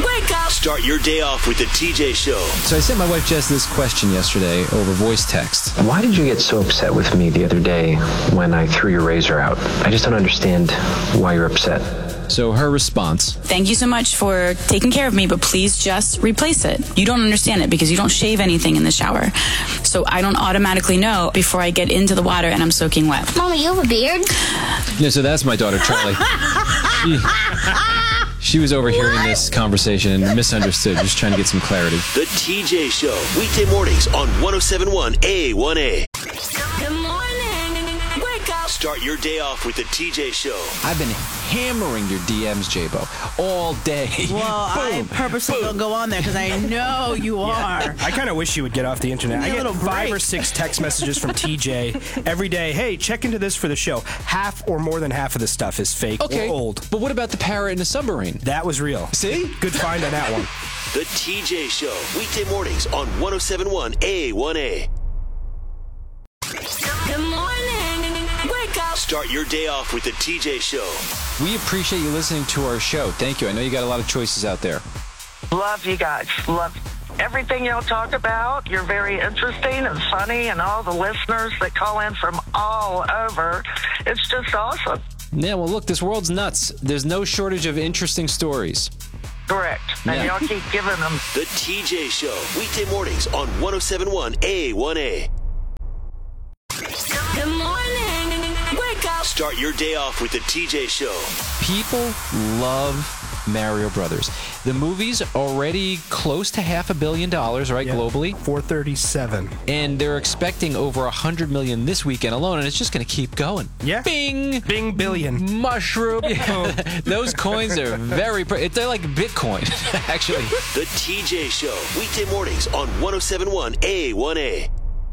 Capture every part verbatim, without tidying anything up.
Wake up. Start your day off with the T J Show. So I sent my wife Jess this question yesterday over voice text. Why did you get so upset with me the other day when I threw your razor out? I just don't understand why you're upset. So her response. Thank you so much for taking care of me, but please just replace it. You don't understand it because you don't shave anything in the shower. So I don't automatically know before I get into the water and I'm soaking wet. Mama, you have a beard? Yeah, so that's my daughter, Charlie. she, she was overhearing what? this conversation and misunderstood, just trying to get some clarity. The T J Show, weekday mornings on one oh seven point one A one A. Good morning. Wake up. Start your day off with the T J Show. I've been hammering your D Ms, J-Bo, all day. Well, I purposely don't go on there because I know you are. I kind of wish you would get off the internet. I get five break. or six text messages from T J every day. Hey, check into this for the show. Half or more than half of the stuff is fake okay, or old. But what about the parrot in the submarine? That was real. See? Good find on that one. The T J Show, weekday mornings on one oh seven point one A one A. Good morning. Wake up. Start your day off with the T J Show. We appreciate you listening to our show. Thank you. I know you got a lot of choices out there. Love you guys. Love everything y'all talk about. You're very interesting and funny, and all the listeners that call in from all over. It's just awesome. Yeah, well, look, this world's nuts. There's no shortage of interesting stories. Correct. And yeah. y'all keep giving them. The T J Show, weekday mornings on one oh seven point one A one A. Good morning. Wake up. Start your day off with the T J Show. People love Mario Brothers. The movie's already close to half a billion dollars, right, yeah, globally? four thirty-seven. And they're expecting over one hundred million this weekend alone, and it's just going to keep going. Yeah. Bing! Bing billion. Mushroom. Yeah. Those coins are very... Pre- they're like Bitcoin, actually. The T J Show, weekday mornings on one oh seven point one A one A.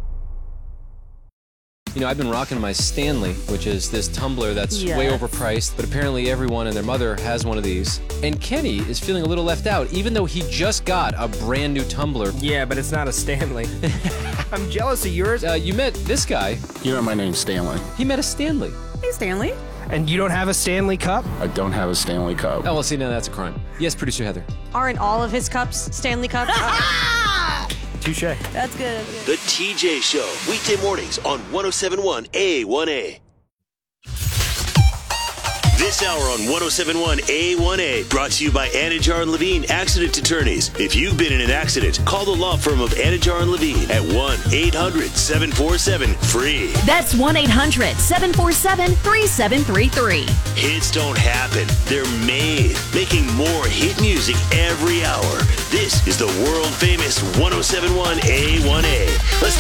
You know, I've been rocking my Stanley, which is this tumbler that's yes. way overpriced, but apparently everyone and their mother has one of these. And Kenny is feeling a little left out, even though he just got a brand new tumbler. Yeah, but it's not a Stanley. I'm jealous of yours. Uh, you met this guy. You know, my name's Stanley. He met a Stanley. Hey, Stanley. And you don't have a Stanley Cup? I don't have a Stanley Cup. Oh, well, see, now that's a crime. Yes, producer Heather. Aren't all of his cups Stanley Cups? Touche. That's good. That's good. The T J Show, weekday mornings on one oh seven point one A one A. This hour on one oh seven point one A one A, brought to you by Anajar and Levine Accident Attorneys. If you've been in an accident, call the law firm of Anajar and Levine at one eight hundred seven four seven free. That's one eight hundred seven four seven three seven three three. Hits don't happen. They're made. Making more hit music every hour. This is the world famous one oh seven point one A one A. Let's